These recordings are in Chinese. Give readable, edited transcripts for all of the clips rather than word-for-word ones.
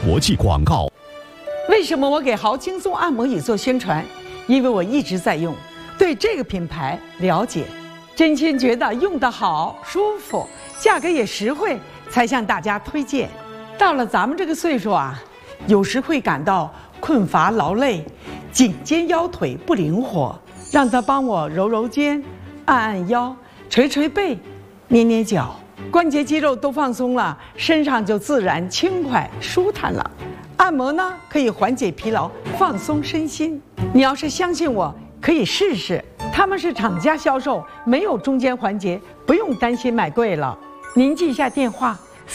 国际广告。 为什么我给豪轻松按摩椅做宣传？因为我一直在用，对这个品牌了解，真心觉得用得好、舒服，价格也实惠，才向大家推荐。到了咱们这个岁数啊，有时会感到困乏劳累，颈肩腰腿不灵活，让他帮我揉揉肩、按按腰、捶捶背、捏捏脚，关节肌肉都放松了，身上就自然轻快舒坦了。按摩呢，可以缓解疲劳，放松身心。你要是相信我，可以试试。他们是厂家销售，没有中间环节，不用担心买贵了。您记一下电话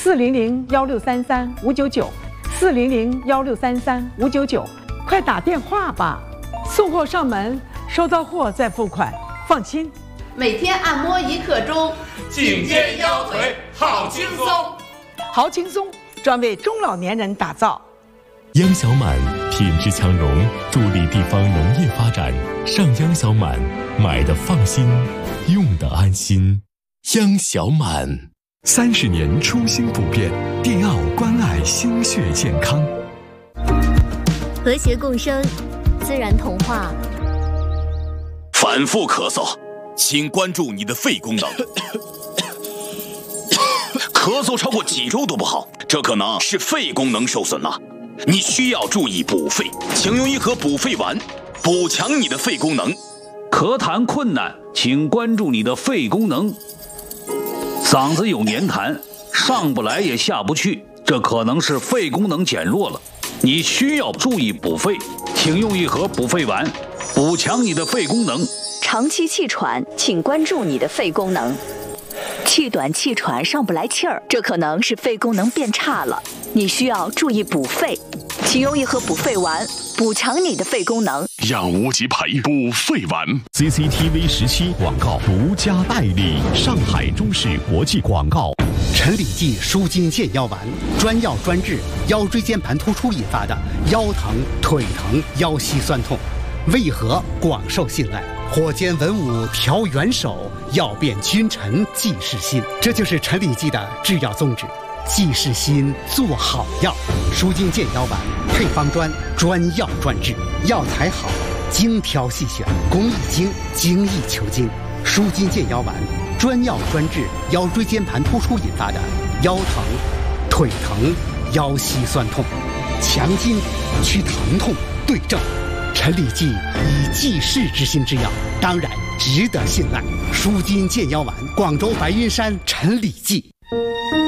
：400-1633-599，400-1633-599，快打电话吧。送货上门，收到货再付款，放心。 每天按摩1刻钟， 颈肩腰腿好轻松。 好轻松，专为中老年人打造。 央小满品质强融，助力地方农业发展。上央小满，买的放心，用的安心。央小满 30年初心不变，迪奥关爱心血健康， 和谐共生，自然童话。 反复咳嗽，请关注你的肺功能。咳嗽超过几周都不好，这可能是肺功能受损了。你需要注意补肺，请用一盒补肺丸，补强你的肺功能。 咳痰困难，请关注你的肺功能。嗓子有黏痰，上不来也下不去，这可能是肺功能减弱了。你需要注意补肺，请用一盒补肺丸，补强你的肺功能。 长期气喘，请关注你的肺功能。气短气喘上不来气儿，这可能是肺功能变差了，你需要注意补肺，请用一盒补肺丸，补强你的肺功能。 让无极培补肺丸。 CCTV 17广告独家代理，上海中视国际广告。 陈李济舒筋健腰丸，专药专治腰椎间盘突出引发的腰疼、腿疼、腰膝酸痛，为何广受信赖？火尖文武调元首，要变君臣济世心，这就是陈李济的制药宗旨。济世心，做好药。舒筋健腰丸配方专，专药专治，药材好，精挑细选，工艺精，精益求精。舒筋健腰丸专药专治腰椎间盘突出引发的腰疼、腿疼、腰膝酸痛，强筋去疼痛，对症。陈李济以济世之心之药，当然值得信赖。舒筋健腰丸，广州白云山陈李济。